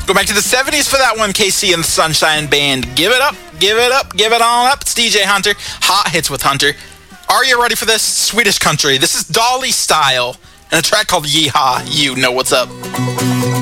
Go back to the 70s for that one, KC and the Sunshine Band. Give it up, give it up, give it on up. It's DJ Hunter. Hot Hits with Hunter. Are you ready for this? Swedish country. This is Dolly Style and a track called Yeehaw. You know what's up.